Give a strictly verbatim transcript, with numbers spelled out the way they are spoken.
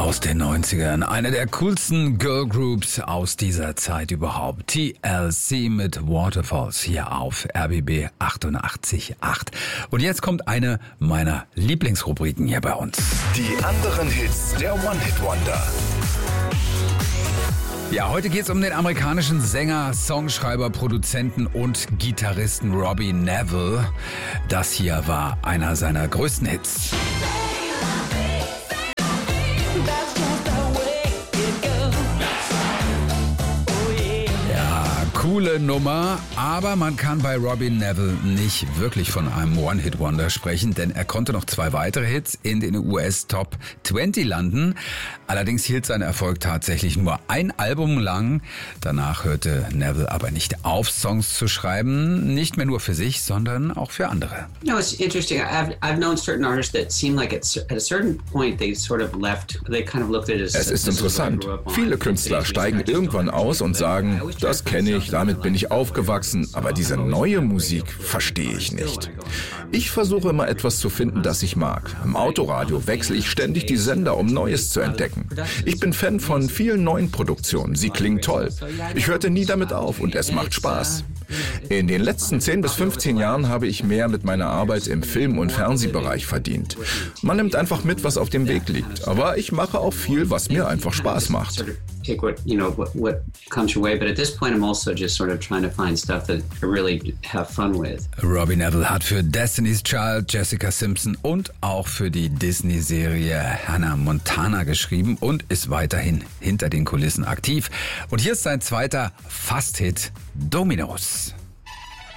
Aus den neunzigern, eine der coolsten Girlgroups aus dieser Zeit überhaupt. T L C mit Waterfalls hier auf R B B achtundachtzig Komma acht. Und jetzt kommt eine meiner Lieblingsrubriken hier bei uns. Die anderen Hits der One-Hit-Wonder. Ja, heute geht's um den amerikanischen Sänger, Songschreiber, Produzenten und Gitarristen Robbie Nevil. Das hier war einer seiner größten Hits. Coole Nummer, aber man kann bei Robbie Nevil nicht wirklich von einem One-Hit-Wonder sprechen, denn er konnte noch zwei weitere Hits in den U S Top zwanzig landen. Allerdings hielt sein Erfolg tatsächlich nur ein Album lang. Danach hörte Nevil aber nicht auf, Songs zu schreiben, nicht mehr nur für sich, sondern auch für andere. No, it's interesting. I've I've known certain artists that seem like at a certain point they sort of left. They kind of looked at it as. Es ist interessant. Viele Künstler steigen irgendwann aus und sagen, das kenne ich. Damit bin ich aufgewachsen, aber diese neue Musik verstehe ich nicht. Ich versuche immer etwas zu finden, das ich mag. Im Autoradio wechsle ich ständig die Sender, um Neues zu entdecken. Ich bin Fan von vielen neuen Produktionen. Sie klingen toll. Ich hörte nie damit auf und es macht Spaß. In den letzten zehn bis fünfzehn Jahren habe ich mehr mit meiner Arbeit im Film- und Fernsehbereich verdient. Man nimmt einfach mit, was auf dem Weg liegt. Aber ich mache auch viel, was mir einfach Spaß macht. Pick what, you know, what, what comes your way. But at this point, I'm also just sort of trying to find stuff that I really have fun with. Robbie Nevil hat für Destiny's Child, Jessica Simpson und auch für die Disney-Serie Hannah Montana geschrieben und ist weiterhin hinter den Kulissen aktiv. Und hier ist sein zweiter Fast-Hit, Dominos.